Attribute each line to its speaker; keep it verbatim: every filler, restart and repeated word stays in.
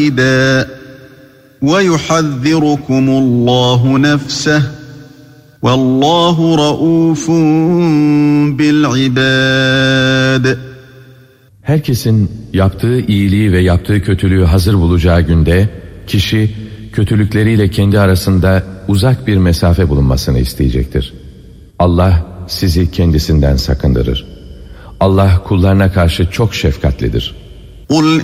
Speaker 1: وَيُحَذِّرُكُمُ اللّٰهُ نَفْسَهُ وَاللّٰهُ رَءُوفٌ بِالْعِبَادِ.
Speaker 2: Herkesin yaptığı iyiliği ve yaptığı kötülüğü hazır bulacağı günde kişi kötülükleriyle kendi arasında uzak bir mesafe bulunmasını isteyecektir. Allah sizi kendisinden sakındırır. Allah kullarına karşı çok şefkatlidir.
Speaker 1: قُلْ